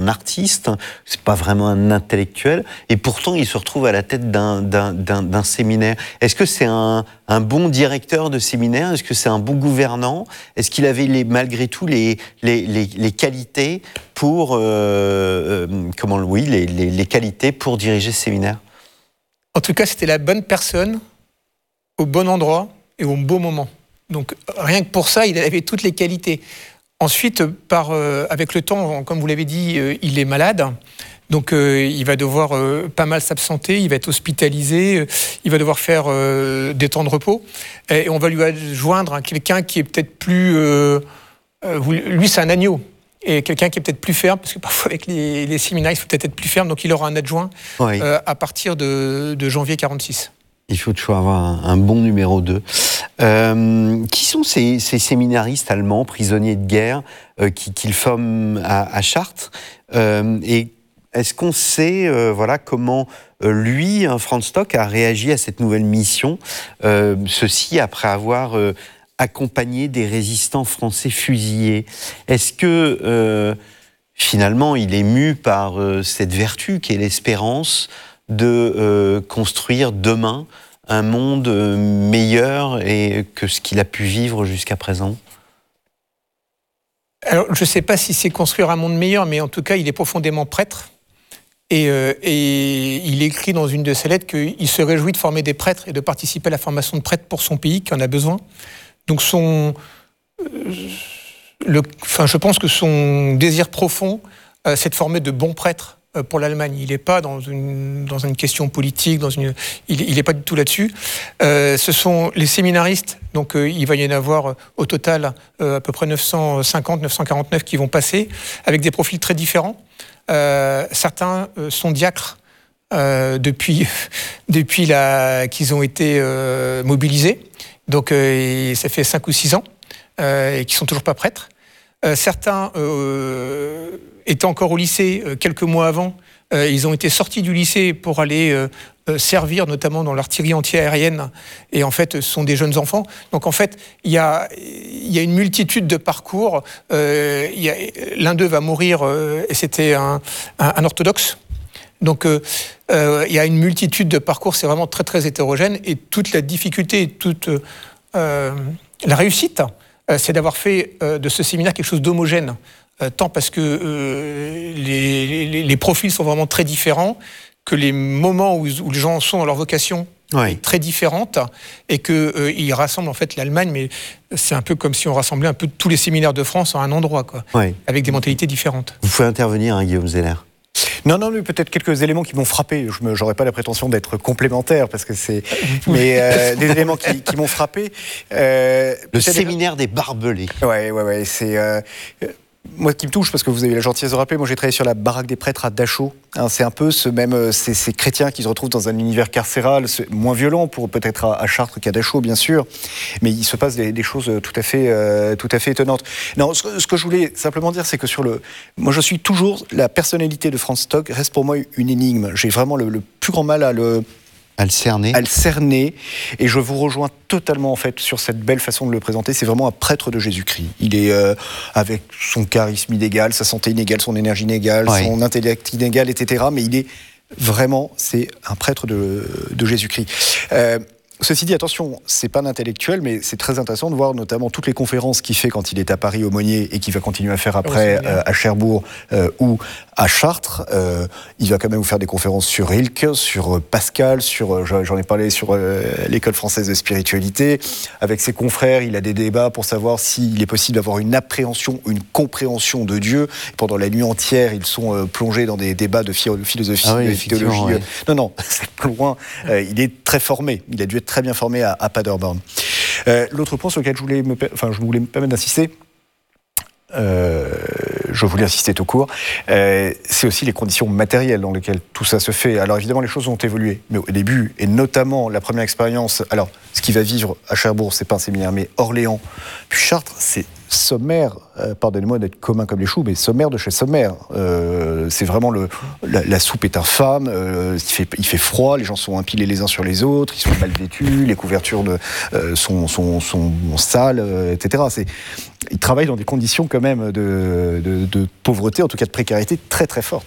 artiste, c'est pas vraiment un intellectuel, et pourtant il se retrouve à la tête d'un séminaire. Est-ce que c'est un bon directeur de séminaire? Est-ce que c'est un bon gouvernant? Est-ce qu'il avait malgré tout les qualités pour les qualités pour diriger ce séminaire? En tout cas, c'était la bonne personne au bon endroit et au bon moment. Donc rien que pour ça, il avait toutes les qualités. Ensuite, avec le temps, comme vous l'avez dit, il est malade. Donc il va devoir pas mal s'absenter, il va être hospitalisé, il va devoir faire des temps de repos. Et on va lui adjoindre quelqu'un qui est peut-être plus... lui, c'est un agneau. Et quelqu'un qui est peut-être plus ferme, parce que parfois avec les séminaires, il faut peut-être être plus ferme. Donc il aura un adjoint à partir de janvier 1946. Il faut toujours avoir un bon numéro 2. Qui sont ces séminaristes allemands, prisonniers de guerre, qu'ils forment à Chartres, et est-ce qu'on sait comment lui, Franz Stock, a réagi à cette nouvelle mission, ceci après avoir accompagné des résistants français fusillés? Est-ce que finalement il est mu par cette vertu qui est l'espérance de construire demain un monde meilleur que ce qu'il a pu vivre jusqu'à présent? Alors, je ne sais pas si c'est construire un monde meilleur, mais en tout cas, il est profondément prêtre. Et il écrit dans une de ses lettres qu'il se réjouit de former des prêtres et de participer à la formation de prêtres pour son pays, qui en a besoin. Donc, je pense que son désir profond, c'est de former de bons prêtres pour l'Allemagne. Il n'est pas dans une question politique, il n'est pas du tout là-dessus. Ce sont les séminaristes, donc il va y en avoir au total à peu près 950, 949 qui vont passer, avec des profils très différents. Certains sont diacres depuis qu'ils ont été mobilisés, donc ça fait 5 ou 6 ans, et qui ne sont toujours pas prêtres. Certains étaient encore au lycée quelques mois avant. Ils ont été sortis du lycée pour aller servir, notamment dans l'artillerie anti-aérienne. Et en fait, ce sont des jeunes enfants. Donc en fait, il y a une multitude de parcours. L'un d'eux va mourir, et c'était un orthodoxe. Donc il y a une multitude de parcours. C'est vraiment très, très hétérogène. Et toute la difficulté, toute la réussite, c'est d'avoir fait de ce séminaire quelque chose d'homogène, tant parce que les profils sont vraiment très différents, que les moments où les gens sont dans leur vocation est très différente, et qu'ils rassemblent en fait l'Allemagne, mais c'est un peu comme si on rassemblait un peu tous les séminaires de France en un endroit, avec des mentalités différentes. Vous pouvez intervenir, Guillaume Zeller. Non, mais peut-être quelques éléments qui m'ont frappé. J'aurais pas la prétention d'être complémentaire, parce que c'est... Mais des éléments qui m'ont frappé. Le séminaire des barbelés. Ouais, c'est... moi, qui me touche, parce que vous avez la gentillesse de rappeler, moi j'ai travaillé sur la baraque des prêtres à Dachau. C'est un peu ces chrétiens qui se retrouvent dans un univers carcéral, moins violent peut-être à Chartres qu'à Dachau, bien sûr, mais il se passe des choses tout à fait étonnantes. Non, ce que je voulais simplement dire, c'est que moi je suis toujours, la personnalité de Franz Stock reste pour moi une énigme. J'ai vraiment le plus grand mal à le cerner, et je vous rejoins totalement en fait sur cette belle façon de le présenter. C'est vraiment un prêtre de Jésus-Christ. Il est avec son charisme inégal, sa santé inégale, son énergie inégale, son intellect inégal, etc. Mais il est vraiment, c'est un prêtre de Jésus-Christ. Ceci dit, attention, c'est pas un intellectuel, mais c'est très intéressant de voir notamment toutes les conférences qu'il fait quand il est à Paris Aumônier, et qu'il va continuer à faire après à Cherbourg ou à Chartres. Il va quand même vous faire des conférences sur Rilke, sur Pascal, j'en ai parlé, sur l'école française de spiritualité. Avec ses confrères, il a des débats pour savoir s'il est possible d'avoir une appréhension, une compréhension de Dieu. Pendant la nuit entière, ils sont plongés dans des débats de philosophie, de théologie. Non, c'est plus loin. Il est très formé. Il a dû être très bien formé à Paderborn. L'autre point sur lequel je voulais me permettre d'insister, je voulais insister tout court, c'est aussi les conditions matérielles dans lesquelles tout ça se fait. Alors évidemment, les choses ont évolué, mais au début, et notamment la première expérience, alors ce qu'il va vivre à Cherbourg, c'est pas un séminaire, mais Orléans, puis Chartres, c'est sommaire, pardonnez-moi d'être commun comme les choux, mais sommaire de chez sommaire. c'est vraiment la soupe est infâme, il fait froid, les gens sont empilés les uns sur les autres, ils sont mal vêtus, les couvertures sont sales, etc. Ils travaillent dans des conditions quand même de pauvreté, en tout cas de précarité, très très fortes.